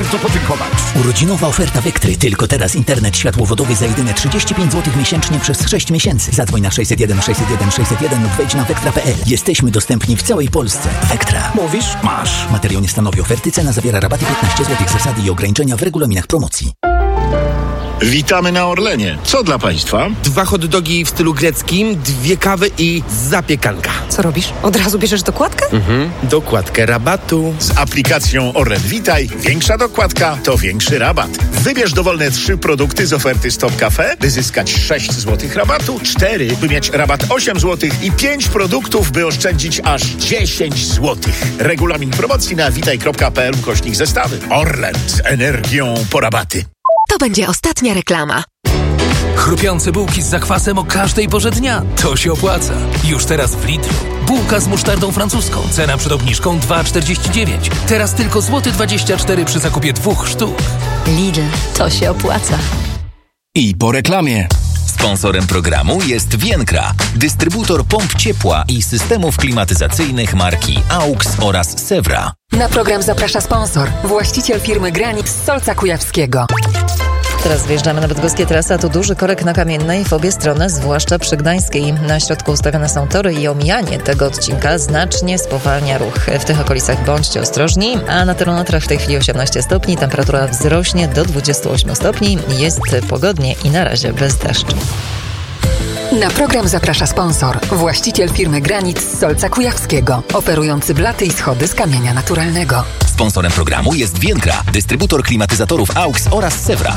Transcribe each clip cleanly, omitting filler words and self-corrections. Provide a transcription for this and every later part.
bardzo podziękować. Urodzinowa oferta Vectry. Tylko teraz internet światłowodowy za jedyne 35 zł miesięcznie przez 6 miesięcy. Zadzwoń na 601 601 601 lub wejdź na vectra.pl. Jesteśmy dostępni w całej Polsce. Vectra. Mówisz? Masz. Materiał nie stanowi oferty. Cena zawiera rabaty 15 zł. Zasady i ograniczenia w regulaminach promocji. Witamy na Orlenie. Co dla Państwa? 2 hot dogi w stylu greckim, 2 kawy i zapiekanka. Co robisz? Od razu bierzesz dokładkę? Dokładkę rabatu. Z aplikacją Orlen Witaj większa dokładka to większy rabat. Wybierz dowolne 3 produkty z oferty Stop Cafe, by zyskać 6 zł rabatu, 4, by mieć rabat 8 zł i 5 produktów, by oszczędzić aż 10 zł. Regulamin promocji na witaj.pl/zestawy. Orlen z energią po rabaty. To będzie ostatnia reklama. Chrupiące bułki z zakwasem o każdej porze dnia. To się opłaca. Już teraz w Lidlu. Bułka z musztardą francuską. Cena przed obniżką 2,49. Teraz tylko złoty 24 przy zakupie 2 sztuk. Lidl, to się opłaca. I po reklamie. Sponsorem programu jest Vienkra, dystrybutor pomp ciepła i systemów klimatyzacyjnych marki AUX oraz Sewra. Na program zaprasza sponsor, właściciel firmy Granit z Solca Kujawskiego. Teraz wjeżdżamy na bydgoskie trasy, a tu duży korek na Kamiennej w obie strony, zwłaszcza przy Gdańskiej. Na środku ustawione są tory i omijanie tego odcinka znacznie spowalnia ruch. W tych okolicach bądźcie ostrożni, a na termometrach w tej chwili 18 stopni, temperatura wzrośnie do 28 stopni, jest pogodnie i na razie bez deszczu. Na program zaprasza sponsor, właściciel firmy Granit z Solca Kujawskiego, oferujący blaty i schody z kamienia naturalnego. Sponsorem programu jest Vienkra, dystrybutor klimatyzatorów AUX oraz Sewra.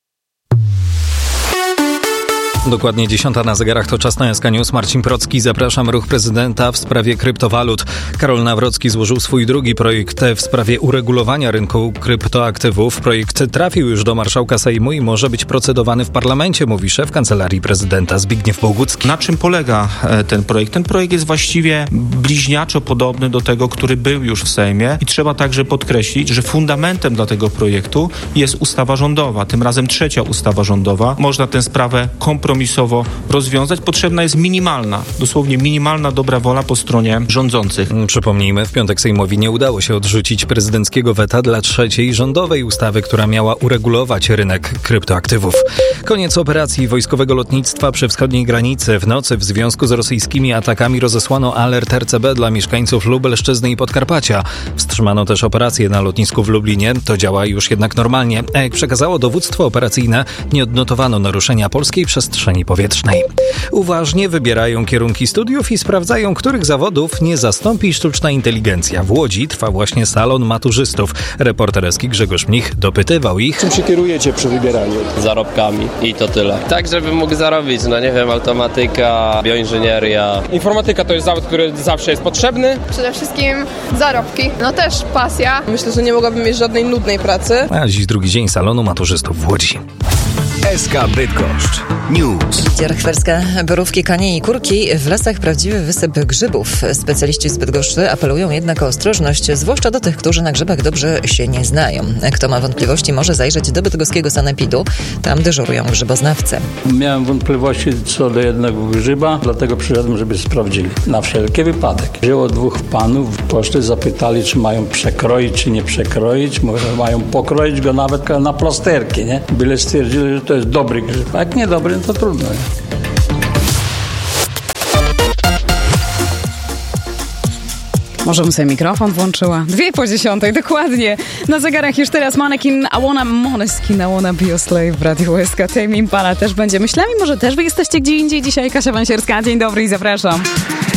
Dokładnie 10 na zegarach, to czas na SK News. Marcin Procki, zapraszam. Ruch prezydenta w sprawie kryptowalut. Karol Nawrocki złożył swój drugi projekt w sprawie uregulowania rynku kryptoaktywów. Projekt trafił już do marszałka Sejmu i może być procedowany w parlamencie, mówi szef Kancelarii Prezydenta Zbigniew Bogucki. Na czym polega ten projekt? Ten projekt jest właściwie bliźniaczo podobny do tego, który był już w Sejmie i trzeba także podkreślić, że fundamentem dla tego projektu jest ustawa rządowa, tym razem 3. ustawa rządowa. Można tę sprawę kompromisowo rozwiązać. Potrzebna jest minimalna, dosłownie minimalna dobra wola po stronie rządzących. Przypomnijmy, w piątek Sejmowi nie udało się odrzucić prezydenckiego weta dla 3. rządowej ustawy, która miała uregulować rynek kryptoaktywów. Koniec operacji wojskowego lotnictwa przy wschodniej granicy. W nocy w związku z rosyjskimi atakami rozesłano alert RCB dla mieszkańców Lubelszczyzny i Podkarpacia. Wstrzymano też operację na lotnisku w Lublinie. To działa już jednak normalnie. A jak przekazało dowództwo operacyjne, nie odnotowano naruszenia polskiej przestrzeni powietrznej. Uważnie wybierają kierunki studiów i sprawdzają, których zawodów nie zastąpi sztuczna inteligencja. W Łodzi trwa właśnie salon maturzystów. Reporter Eski Grzegorz Mnich dopytywał ich. Czym się kierujecie przy wybieraniu? Zarobkami i to tyle. Tak, żeby mógł zarobić, automatyka, bioinżynieria. Informatyka to jest zawód, który zawsze jest potrzebny. Przede wszystkim zarobki, też pasja. Myślę, że nie mogłabym mieć żadnej nudnej pracy. A dziś drugi dzień salonu maturzystów w Łodzi. SK Bydgoszcz News. Dzierchwerska, Borówki, Kanie i Kurki. W lasach prawdziwy wysyp grzybów. Specjaliści z Bydgoszczy apelują jednak o ostrożność, zwłaszcza do tych, którzy na grzybach dobrze się nie znają. Kto ma wątpliwości, może zajrzeć do bydgoskiego sanepidu. Tam dyżurują grzyboznawcy. Miałem wątpliwości co do jednego grzyba, dlatego przyszedłem, żeby sprawdzili. Na wszelki wypadek. Wzięło 2 panów, poszli, zapytali, czy mają przekroić, czy nie przekroić. Może mają pokroić go nawet na plasterki, nie? Byle stwierdzili, że to jest dobry grzyb. A jak niedobry, to trudno. Może bym sobie mikrofon włączyła. 9:02, dokładnie. Na zegarach już teraz Måneskin, I wanna be your slave w Radiu SK. Tame Impala też będzie. Myślami, może też wy jesteście gdzie indziej dzisiaj. Kasia Wansierska, dzień dobry i zapraszam.